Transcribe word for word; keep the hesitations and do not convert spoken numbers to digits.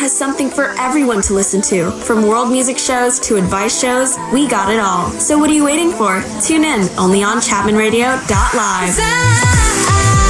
has something for everyone to listen to. From world music shows to advice shows, we got it all. So what are you waiting for? Tune in, only on Chapman Radio dot live.